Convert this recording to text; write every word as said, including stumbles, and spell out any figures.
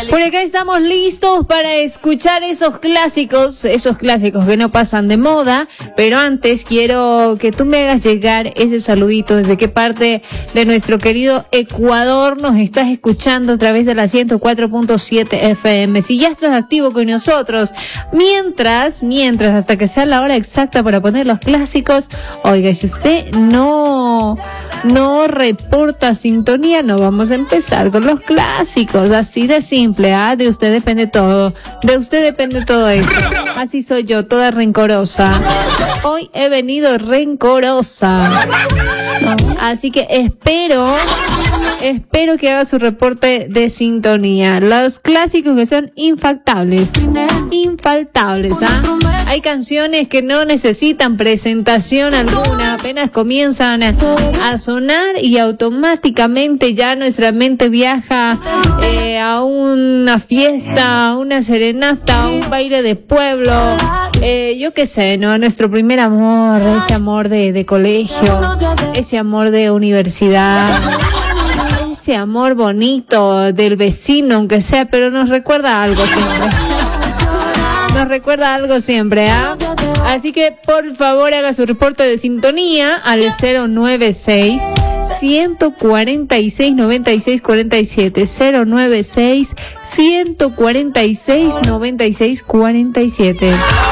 Por acá estamos listos para escuchar esos clásicos, esos clásicos que no pasan de moda, pero antes quiero que tú me hagas llegar ese saludito, desde qué parte de nuestro querido Ecuador nos estás escuchando a través de la ciento cuatro punto siete F M. Si ya estás activo con nosotros, mientras, mientras, hasta que sea la hora exacta para poner los clásicos, oiga, si usted no, no reporta sintonía, no vamos a empezar con los clásicos, así de simple, ¿ah? De usted depende todo, de usted depende todo esto. Así soy yo, toda rencorosa. Hoy he venido rencorosa. No, así que espero, espero que haga su reporte de sintonía. Los clásicos que son infaltables, infaltables, ¿ah? Hay canciones que no necesitan presentación alguna, apenas comienzan a, a sonar y automáticamente ya nuestra mente viaja eh, a una fiesta, a una serenata, a un baile de pueblo, eh, yo qué sé, ¿no? Nuestro primer amor, ese amor de, de colegio, ese amor de universidad, ese amor bonito del vecino, aunque sea, pero nos recuerda algo siempre. Nos recuerda algo siempre, ¿ah? ¿eh? Así que por favor haga su reporte de sintonía al cero nueve seis, ciento cuarenta y seis, noventa y seis cuarenta y siete, cero nueve seis, ciento cuarenta y seis, noventa y seis cuarenta y siete.